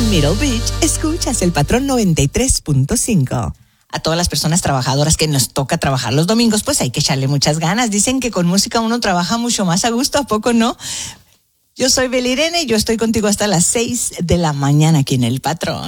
En Middle Beach, escuchas el Patrón 93.5. A todas las personas trabajadoras que nos toca trabajar los domingos, pues hay que echarle muchas ganas. Dicen que con música uno trabaja mucho más a gusto, ¿a poco no? Yo soy Belirene y yo estoy contigo hasta las 6 de la mañana aquí en El Patrón.